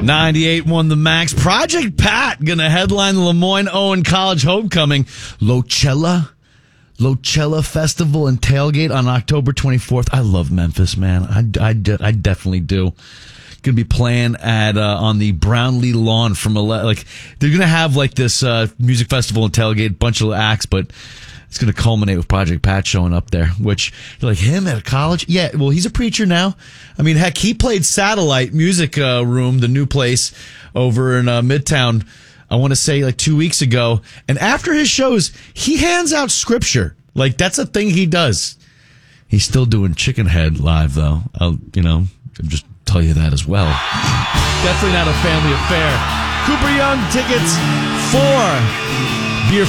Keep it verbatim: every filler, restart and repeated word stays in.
ninety-eight won the Max. Project Pat going to headline the Lemoyne Owen College Homecoming. Lochella. Lochella Festival and Tailgate on October twenty-fourth. I love Memphis, man. I, I, I definitely do. Going to be playing at uh, on the Brownlee lawn from ele- like they're going to have like this uh, music festival and Tailgate, bunch of acts, but it's going to culminate with Project Pat showing up there. Which you're like, him at a college? Yeah, well, he's a preacher now. I mean, heck, he played Satellite Music uh, Room, the new place over in uh, Midtown. I want to say like two weeks ago. And after his shows, he hands out scripture. Like, that's a thing he does. He's still doing Chicken Head live, though. I'll, you know, I'll just tell you that as well. Definitely not a family affair. Cooper Young tickets for Beer